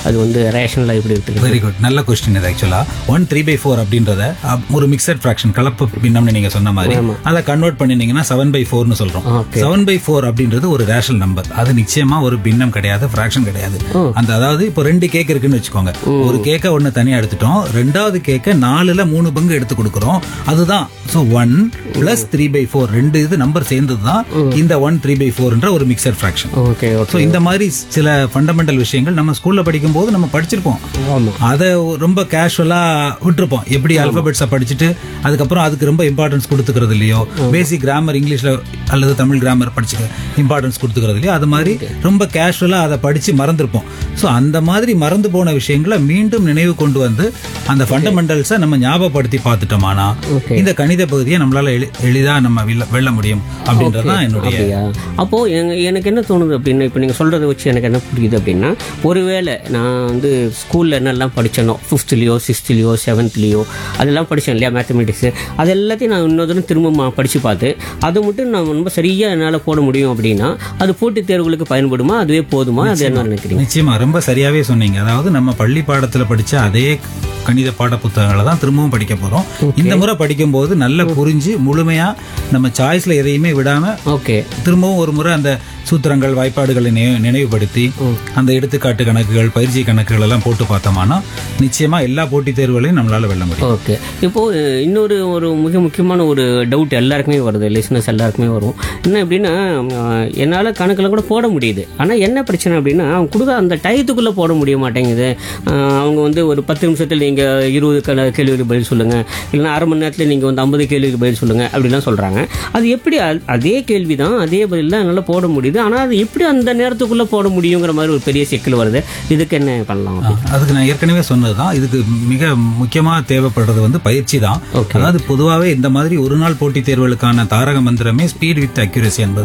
அது வந்து ரேஷனலாக எப்படி இருக்குது? வெரி குட், நல்ல கொஸ்டின் இது. ஆக்சுவலாக 1 3/4 அப்படின்றத ஒரு மிக்சட் ஃபிராக்ஷன் கலப்பு பின்னம்னு நீங்க சொன்ன மாதிரி அதை கன்வெர்ட் பண்ணினீங்கன்னா 7/4ன்னு சொல்றோம். 7/4 அப்படின்றது ஒரு ரேஷனல் நம்பர். அது நிச்சயமா ஒரு பின்னம் கிடையாது, ஃபிராக்ஷன் கிடையாது. அந்த அதாவது இப்போ 2 கேக் இருக்குன்னு வச்சுக்கோங்க. ஒரு கேக்கை ஒன்னு தனியா எடுத்துட்டோம், ரெண்டாவது கேக்கை 4ல் 3 பங்கு எடுத்து கொடுக்குறோம். அதுதான் 1 + 3/4 2 இது நம்பர் சேர்ந்தது தான் இந்த 1 3/4ன்ற ஒரு மிக்சட் ஃபிராக்ஷன். இந்த மாதிரி சில ஃபண்டமெண்டல் விஷயங்கள் நம்ம ஸ்கூல்ல படிக்கும் போது நம்ம படிச்சிருப்போம். அதை ரொம்ப கேஷுவலா விட்டுருப்போம். எப்படி அல்பபெட்ஸை படிச்சுட்டு அதுக்கப்புறம் அதுக்கு ரொம்ப இம்பார்ட்டன்ஸ் கொடுத்துக்கிறது இல்லையோ, பேசிக் கிராமர் இங்கிலீஷ்ல அல்லது தமிழ் கிராமர் படிச்சுக்க இம்பார்ட்டன்ஸ் கொடுத்துக்கிறது இல்லையோ, அது மாதிரி ரொம்ப கேஷுவலா அதை படிச்சு மறந்துருப்போம். ஸோ அந்த மாதிரி மறந்து போன விஷயங்களை மீண்டும் நினைவு கொண்டு வந்து அந்த ஃபண்டமெண்டல்ஸை நம்ம ஞாபகப்படுத்தி பார்த்துட்டோம்னா இந்த கணித பகுதியை நம்மளால எளிதா நம்ம வெல்ல முடியும் அப்படின்றதான் என்னுடைய. அப்போ எனக்கு என்ன தோணுது அப்படின்னா, இப்போ நீங்க சொல்றதை வச்சு எனக்கு என்ன புரியுது அப்படின்னா, ஒருவேளை நான் வந்து ஸ்கூல்ல என்னெல்லாம் படிச்சனோ 5th-லயோ 6th-லயோ 7th-லயோ அதெல்லாம் படித்தேன் இல்லையா, மேத்தமெட்டிக்ஸ், அது எல்லாத்தையும் நான் இன்னொரு திரும்ப படித்து பார்த்து அதை மட்டும் நான் ரொம்ப சரியாக என்னால் போட முடியும் அப்படின்னா அது போட்டித் தேர்வுகளுக்கு பயன்படுமா, அதுவே போதுமா, அது என்ன நினைக்கிறீங்க? நிச்சயமா ரொம்ப சரியாவே சொன்னீங்க. அதாவது நம்ம பள்ளி பாடத்துல படிச்ச அதே கணித பாட புத்தகங்களை தான் திரும்பவும் படிக்க போறோம். இந்த முறை படிக்கும் போது நல்லா புரிஞ்சு முழுமையா நம்ம சாய்ஸ்ல எதையுமே விடாம திரும்பவும் ஒரு முறை அந்த சூத்திரங்கள் வாய்ப்பாடுகளை நினைவுபடுத்தி அந்த எடுத்துக்காட்டு கணக்குகள் பயிற்சி கணக்குகள் எல்லாம் போட்டு பார்த்தோம்னா நிச்சயமா எல்லா போட்டித் தேர்வுகளையும் நம்மளால வெல்ல முடியும். ஓகே, இப்போ இன்னொரு மிக முக்கியமான ஒரு டவுட் எல்லாருக்குமே வருது, லிசனர்ஸ் எல்லாருக்குமே வரும். என்ன அப்படின்னா, என்னால் கணக்கில் கூட போட முடியுது, ஆனால் என்ன பிரச்சனை அப்படின்னா அவங்க கொடுக்க அந்த டயத்துக்குள்ளே போட முடிய மாட்டேங்குது. அவங்க வந்து ஒரு 10 நிமிஷத்தில் நீங்கள் 20 கேள்விக்கு பதில் சொல்லுங்கள், இல்லைன்னா அரை மணி நேரத்தில் நீங்கள் வந்து 50 கேள்விக்கு பதில் சொல்லுங்கள் அப்படிலாம் சொல்கிறாங்க. அது எப்படி அதே கேள்வி தான் அதே பதில் தான் என்னால் போட முடியுது, ஆனால் அது எப்படி அந்த நேரத்துக்குள்ளே போட முடியுங்கிற மாதிரி ஒரு பெரிய சிக்கல் வருது. இதுக்கு என்ன பண்ணலாம்? அதுக்கு நான் ஏற்கனவே சொன்னதுதான், இதுக்கு மிக முக்கியமாக தேவைப்படுறது வந்து பயிற்சி தான். அதாவது பொதுவாகவே இந்த மாதிரி ஒரு நாள் போட்டித் தேர்வுகளுக்கான தாரக மந்திரமே ஸ்பீட் வித் அக்யூரசி என்பது.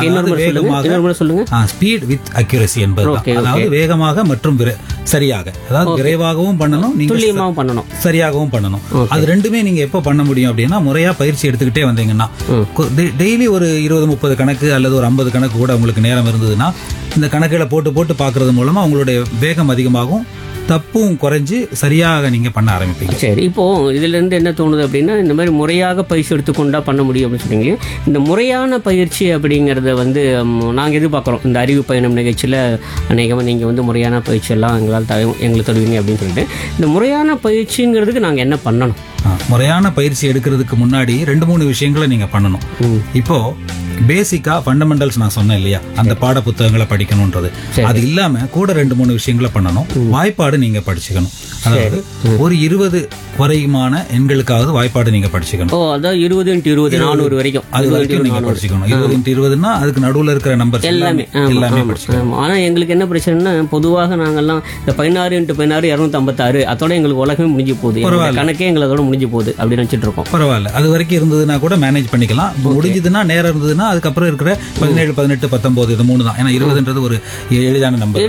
ஸ்பீட் வித் அக்யூரசி என்பது, அதாவது வேகமாக மற்றும் சரியாக, அதாவது விரைவாகவும் பண்ணணும், துல்லியமாகவும் பண்ணணும், சரியாகவும் பண்ணணும். அது ரெண்டுமே நீங்க எப்ப பண்ண முடியும் அப்படின்னா முறையா பயிற்சி எடுத்துக்கிட்டே வந்தீங்கன்னா, டெய்லி ஒரு 20-30 கணக்கு அல்லது ஒரு 50 கணக்கு கூட உங்களுக்கு நேரம் இருந்ததுன்னா இந்த கணக்குகளை போட்டு போட்டு பார்க்கறது மூலமா உங்களுடைய வேகம் அதிகமாகும், தப்பும் குறைஞ்சு சரியாக நீங்க பண்ண ஆரம்பிப்பீங்க. சரி, இப்போ இதுல இருந்து என்ன தோணுது அப்படின்னா, இந்த மாதிரி முறையாக பயிற்சி எடுத்துக்கொண்டா பண்ண முடியும் அப்படின்னு சொன்னீங்க. இந்த முறையான பயிற்சி அப்படிங்கறத வந்து நாங்க எதிர்பார்க்கிறோம். இந்த அறிவு பயணம் நிகழ்ச்சியில அநேகமாக நீங்க வந்து முறையான பயிற்சி எல்லாம் எங்களுக்கு தருவீங்க அப்படின்னு சொல்லிட்டு, இந்த முறையான பயிற்சிங்கிறதுக்கு நாங்க என்ன பண்ணணும்? முறையான பயிற்சி எடுக்கிறதுக்கு முன்னாடி 2-3 விஷயங்களை நீங்க பண்ணணும். இப்போ பேசிக்கா ஃபண்டமெண்டல்ஸ் நான் சொன்னேன் இல்லையா, அந்த பாட புத்தகங்களை படிக்கணும்ன்றது, அது இல்லாம கூட 2-3 விஷயங்களை பண்ணணும். வாய்ப்பாடு நீங்க படிச்சுக்கணும். அதாவது ஒரு 20 வரைக்குமான எண்களுக்காவது வாய்ப்பாடு நீங்க படிச்சுக்கணும். அதாவது 20x20 400 வரைக்கும் அது வரைக்கும் நீங்க படிச்சுக்கணும். 20x20னா அதுக்கு நடுவுல இருக்கிற நம்பர் எல்லாமே படிச்சுக்கணும். ஆனா எங்களுக்கு என்ன பிரச்சனைனா, பொதுவாக நாங்கெல்லாம் இந்த 16x16 256 அதோட எங்களுக்கு உலகமே முடிஞ்சு போகுது, கணக்கே எங்களோட முடிஞ்சு போகுது அப்படின்னு நினைச்சிட்டு இருக்கோம். பரவாயில்ல, அது வரைக்கும் இருந்ததுன்னா கூட மேனேஜ் பண்ணிக்கலாம். முடிஞ்சதுன்னா நேரம் இருந்ததுன்னா அதுக்கப்புறம் இருக்கிற 17 18 19 இது 3 தான். ஏன்னா 20ன்றது ஒரு எளிதான நம்பர்.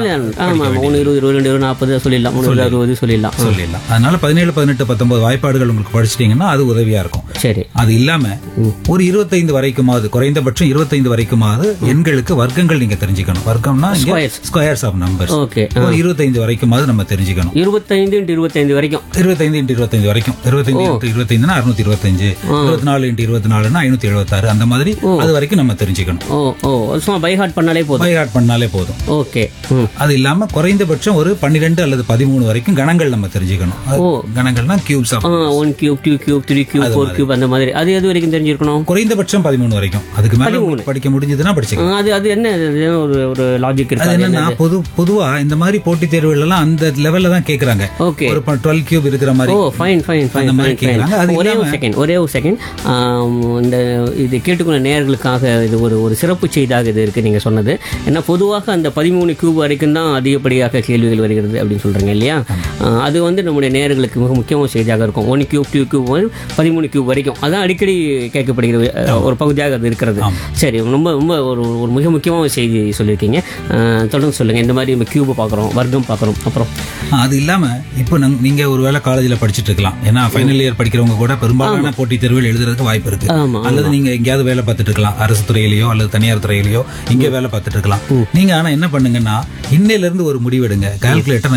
20 22 40 சொல்லிடலாம், 60 சொல்லிடலாம். அதனால 17 18 19 வாய்ப்பாடுகள் உங்களுக்கு படிச்சிட்டீங்கன்னா அது உதவியா இருக்கும். சரி, அது இல்லாம ஒரு 25 வரைக்குமாவது, குறைந்தபட்சம் 25 வரைக்குமாவது எண்களுக்கு வர்க்கங்கள் நீங்க தெரிஞ்சுக்கணும். வர்க்கம்னா ஸ்கொயர்ஸ் ஆஃப் நம்பர்ஸ். ஒரு 25 வரைக்குமாவது நம்ம தெரிஞ்சுக்கணும். 25x25 வரைக்கும், 25x25 வரைக்கும், 25x25னா 625, 24x24னா 576, அந்த மாதிரி அது வரைக்கும் நம்ம தெரிஞ்சுக்கணும். சும்மா பை ஹார்ட் பண்ணாலே போதும். ஓகே, அது இல்லாம குறைந்தபட்சம் ஒரு 12 அல்லது 13 வரைக்கும் கணங்கள் நம்ம தெரிஞ்சுக்கணும். கணங்கள்னா cubes of 1 cube 2 cube 3 cube 4 cube அந்த மாதிரி. அது எது வரைக்கும் தெரிஞ்சிருக்கணும்? குறைந்தபட்சம் 13 வரைக்கும். அதுக்கு மேல படிக்க முடிஞ்சதுன்னா படிச்சுக்கலாம். அது என்ன ஒரு லாஜிக் இருக்கு? அது என்னன்னா பொதுவா இந்த மாதிரி போட்டித் தேர்வுகள் எல்லாம் அந்த லெவல்ல தான் கேக்குறாங்க. ஒரு 12 கியூப் இருக்கிற மாதிரி. ஃபைன் அந்த மாதிரி கேக்குறாங்க. ஒரே ஒரு செகண்ட் இந்த இது கேட்டுக்கொண்ட நேயர்களுக்காக இது ஒரு சிறப்பு செய்தியாக இது இருக்கு நீங்க சொன்னது. ஏன்னா பொதுவாக அந்த 13 கியூப் வரைக்கும் தான் அதிகப்படியாக கேள்விகள் வருகிறது அப்படின்னு சொல்றீங்க இல்லையா? அது வந்து நம்முடைய நேயர்களுக்கு மிக முக்கியமான செய்தியாக இருக்கும். 1 கியூப் 2 கியூப் 13 கியூப் வரைக்கும் அதான் அடிக்கடி கேட்கப்படுகிறது ஒரு பகுதியாக அது இருக்கிறது. சரி, ரொம்ப ரொம்ப ஒரு மிக முக்கியமான செய்தி சொல்லியிருக்கீங்க. தொடர்ந்து சொல்லுங்க. இந்த மாதிரி நம்ம கியூப் பார்க்குறோம், வர்க்கம் பார்க்குறோம். அப்புறம் அது இல்லாம இப்போ நீங்க ஒரு வேளை காலேஜில் படிச்சுட்டு இருக்கலாம். ஏன்னா ஃபைனல் இயர் படிக்கிறவங்க கூட பெரும்பாலான போட்டித் தேர்வுகள் எழுதுறதுக்கு வாய்ப்பு இருக்கு. அல்லது நீங்க எங்கேயாவது வேலை பார்த்துட்டு இருக்கலாம், அரசு துறையிலையோ அல்லது தனியார் துறையிலையோ இங்கே வேலை பார்த்துட்டு இருக்கலாம். நீங்க ஆனா என்ன பண்ணுங்கன்னா இன்னையில இருந்து ஒரு முடிவெடுங்க. கால்குலேட்டர்